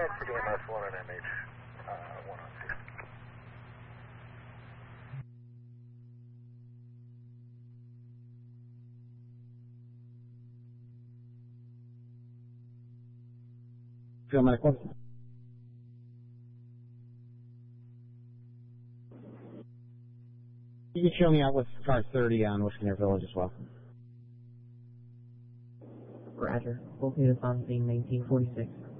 Coordinates for DMS 1 and MH 1 on 2. Field Medic 1. You can show me out with car 30 on Whiskey Near Village as well. Roger. Located on scene 1946.